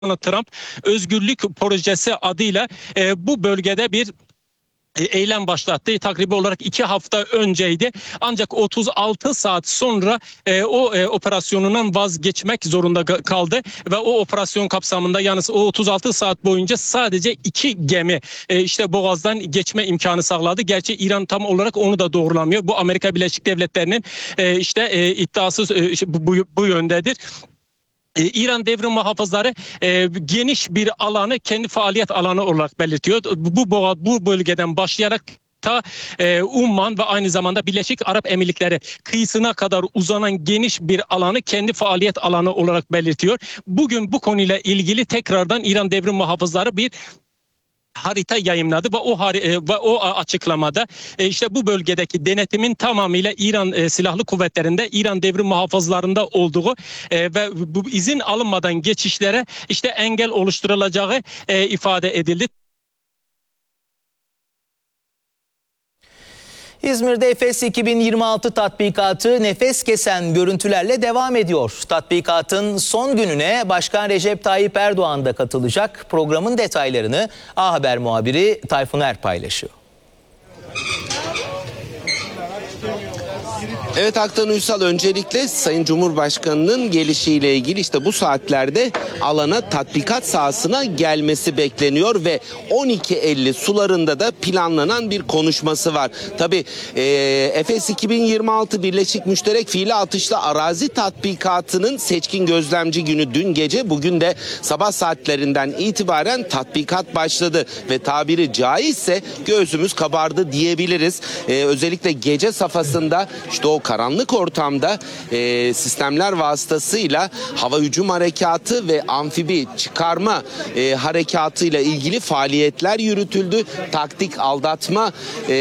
Trump özgürlük projesi adıyla bu bölgede bir eylem başlattı. Takribi olarak 2 hafta önceydi. Ancak 36 saat sonra operasyonundan vazgeçmek zorunda kaldı ve o operasyon kapsamında yalnız o 36 saat boyunca sadece 2 gemi işte Boğaz'dan geçme imkanı sağladı. Gerçi İran tam olarak onu da doğrulamıyor. Bu Amerika Birleşik Devletleri'nin iddiası bu yöndedir. İran Devrim Muhafızları geniş bir alanı kendi faaliyet alanı olarak belirtiyor. Bu bölgeden başlayarak ta Umman ve aynı zamanda Birleşik Arap Emirlikleri kıyısına kadar uzanan geniş bir alanı kendi faaliyet alanı olarak belirtiyor. Bugün bu konuyla ilgili tekrardan İran Devrim Muhafızları bir harita yayımladı ve o açıklamada işte bu bölgedeki denetimin tamamıyla İran Silahlı Kuvvetleri'nde, İran Devrim Muhafızlarında olduğu ve bu izin alınmadan geçişlere işte engel oluşturulacağı ifade edildi. İzmir'de Efes 2026 tatbikatı nefes kesen görüntülerle devam ediyor. Tatbikatın son gününe Başkan Recep Tayyip Erdoğan da katılacak. Programın detaylarını A Haber muhabiri Tayfun Er paylaşıyor. Evet Aktan Uysal, öncelikle Sayın Cumhurbaşkanı'nın gelişiyle ilgili işte bu saatlerde alana tatbikat sahasına gelmesi bekleniyor ve 12.50 sularında da planlanan bir konuşması var. Tabii Efes 2026 Birleşik Müşterek Fiili Atışlı Arazi Tatbikatı'nın seçkin gözlemci günü dün gece, bugün de sabah saatlerinden itibaren tatbikat başladı ve tabiri caizse göğsümüz kabardı diyebiliriz. Özellikle gece safhasında işte o karanlık ortamda sistemler vasıtasıyla hava hücum harekatı ve amfibi çıkarma harekatıyla ilgili faaliyetler yürütüldü. Taktik aldatma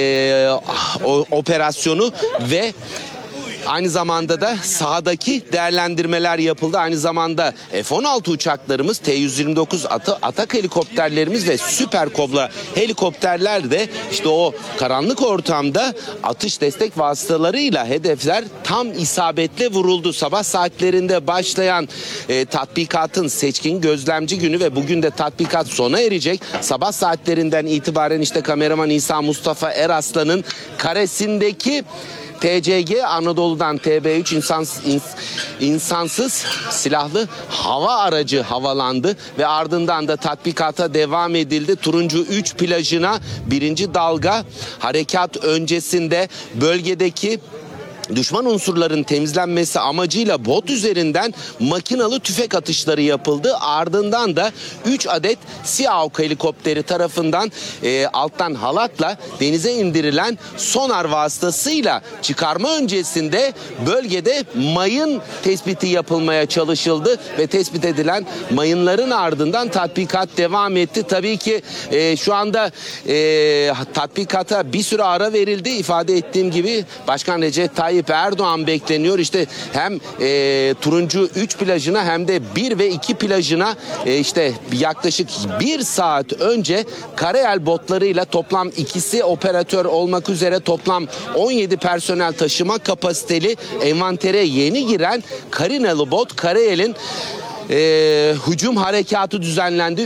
operasyonu ve aynı zamanda da sahadaki değerlendirmeler yapıldı. Aynı zamanda F-16 uçaklarımız, T-129 atak helikopterlerimiz ve Süper Kobra helikopterler de işte o karanlık ortamda atış destek vasıtalarıyla hedefler tam isabetle vuruldu. Sabah saatlerinde başlayan tatbikatın seçkin gözlemci günü ve bugün de tatbikat sona erecek. Sabah saatlerinden itibaren işte kameraman İsa Mustafa Eraslan'ın karesindeki TCG Anadolu'dan TB3 insansız silahlı hava aracı havalandı ve ardından da tatbikata devam edildi. Turuncu 3 plajına birinci dalga harekat öncesinde bölgedeki düşman unsurların temizlenmesi amacıyla bot üzerinden makinalı tüfek atışları yapıldı. Ardından da 3 adet SİHA helikopteri tarafından alttan halatla denize indirilen sonar vasıtasıyla çıkarma öncesinde bölgede mayın tespiti yapılmaya çalışıldı ve tespit edilen mayınların ardından tatbikat devam etti. Tabii ki şu anda tatbikata bir süre ara verildi. İfade ettiğim gibi Başkan Recep Tayyip Erdoğan bekleniyor. İşte hem turuncu 3 plajına hem de 1 ve 2 plajına işte yaklaşık 1 saat önce karayel botlarıyla toplam ikisi operatör olmak üzere toplam 17 personel taşıma kapasiteli envantere yeni giren Karinalı bot Karayel'in hücum harekatı düzenlendi.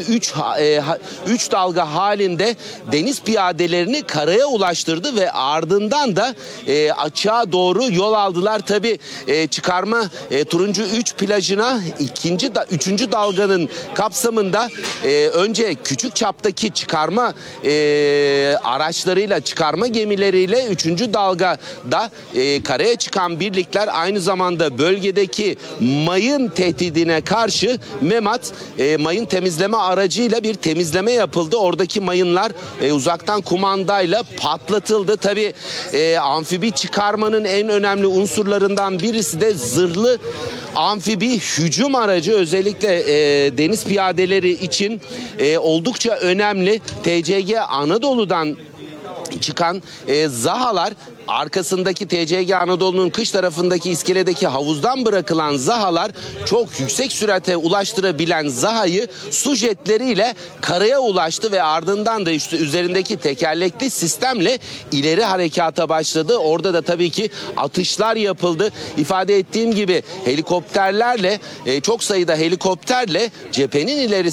3 dalga halinde deniz piyadelerini karaya ulaştırdı ve ardından da açığa doğru yol aldılar. Tabii çıkarma turuncu 3 plajına 3. dalganın kapsamında önce küçük çaptaki çıkarma araçlarıyla, çıkarma gemileriyle 3. dalgada karaya çıkan birlikler aynı zamanda bölgedeki mayın tehdidine karşı MEMAT mayın temizleme aracıyla bir temizleme yapıldı. Oradaki mayınlar uzaktan kumandayla patlatıldı. Tabii amfibi çıkarmanın en önemli unsurlarından birisi de zırhlı amfibi hücum aracı. Özellikle deniz piyadeleri için oldukça önemli. TCG Anadolu'dan çıkan Zahalar, arkasındaki TCG Anadolu'nun kış tarafındaki iskeledeki havuzdan bırakılan Zahalar, çok yüksek sürate ulaştırabilen Zaha'yı su jetleriyle karaya ulaştı ve ardından da işte üzerindeki tekerlekli sistemle ileri harekata başladı. Orada da tabii ki atışlar yapıldı. İfade ettiğim gibi helikopterlerle, çok sayıda helikopterle cephenin ilerisi